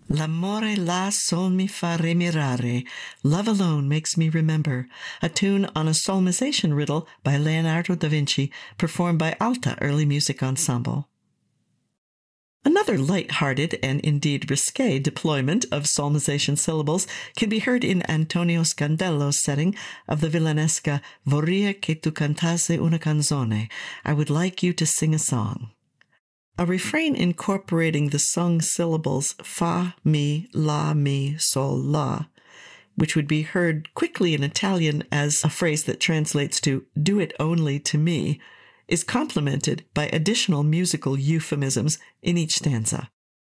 L'amore là sol mi fa remirare. Love alone makes me remember. A tune on a solmization riddle by Leonardo da Vinci, performed by Alta Early Music Ensemble. Another light-hearted and indeed risque deployment of solmization syllables can be heard in Antonio Scandello's setting of the villanesca Vorria che tu cantasse una canzone. I would like you to sing a song. A refrain incorporating the sung syllables fa, mi, la, mi, sol, la, which would be heard quickly in Italian as a phrase that translates to "do it only to me," is complemented by additional musical euphemisms in each stanza.